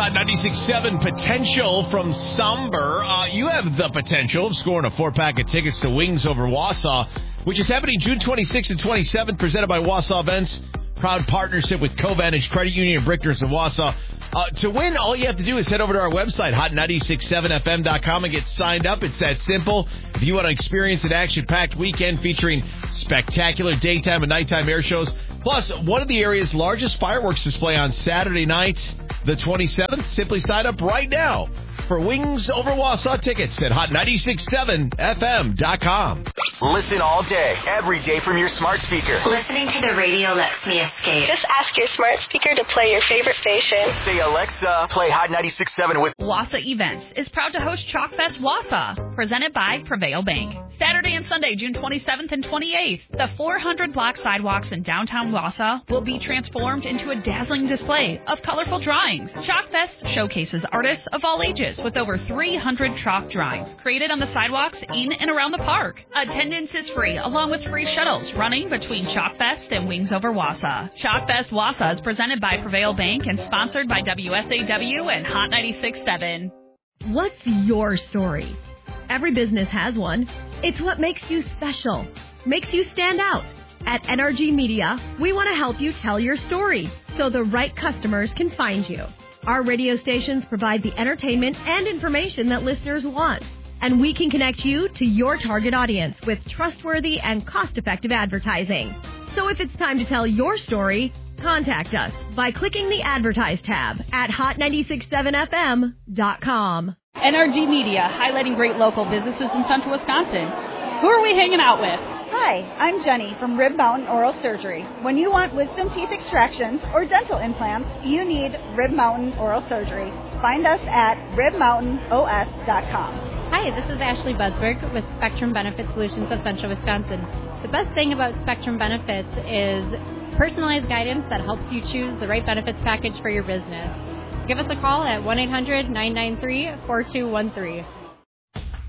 Hot 96.7 potential from Somber. You have the potential of scoring a 4-pack of tickets to Wings Over Wausau, which is happening June 26th and 27th, presented by Wausau Events. Proud partnership with Covantage Credit Union and Brickner's in Wausau. To win, all you have to do is head over to our website, hot967fm.com, and get signed up. It's that simple. If you want to experience an action-packed weekend featuring spectacular daytime and nighttime air shows, plus one of the area's largest fireworks display on Saturday night, the 27th, simply sign up right now for Wings Over Wausau tickets at hot967fm.com. Listen all day, every day from your smart speaker. Listening to the radio lets me escape. Just ask your smart speaker to play your favorite station. Say, Alexa, play Hot 96.7 with... Wausau Events is proud to host Chalkfest Wausau, presented by Prevail Bank. Saturday and Sunday, June 27th and 28th, the 400-block sidewalks in downtown Wausau will be transformed into a dazzling display of colorful drawings. Chalkfest showcases artists of all ages with over 300 chalk drawings created on the sidewalks in and around the park. Attendance is free, along with free shuttles running between Chalkfest and Wings Over Wausau. Chalkfest Wausau is presented by Prevail Bank and sponsored by WSAW and Hot 96.7. What's your story? Every business has one. It's what makes you special, makes you stand out. At NRG Media, we want to help you tell your story so the right customers can find you. Our radio stations provide the entertainment and information that listeners want, and we can connect you to your target audience with trustworthy and cost-effective advertising. So if it's time to tell your story, contact us by clicking the Advertise tab at hot967fm.com. NRG Media, highlighting great local businesses in central Wisconsin. Who are we hanging out with? Hi, I'm Jenny from Rib Mountain Oral Surgery. When you want wisdom teeth extractions or dental implants, you need Rib Mountain Oral Surgery. Find us at ribmountainos.com. Hi, this is Ashley Budsberg with Spectrum Benefit Solutions of Central Wisconsin. The best thing about Spectrum Benefits is personalized guidance that helps you choose the right benefits package for your business. Give us a call at 1-800-993-4213.